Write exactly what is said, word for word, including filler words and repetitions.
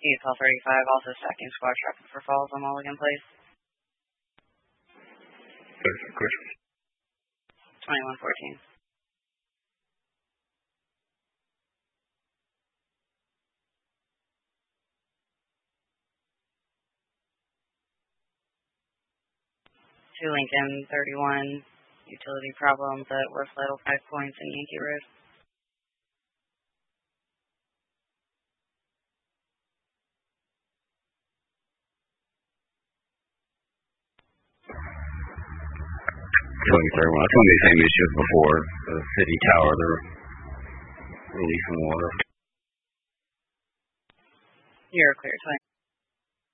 twelve thirty-five, also stacking squad traffic for Falls on Mulligan Place. twenty-one fourteen. Two Lincoln thirty-one, utility problems at West Lytle Five Points and Yankee Road. twenty thirty-one. That's one of the same issues before. The city tower, they're releasing water. You're clear, twenty.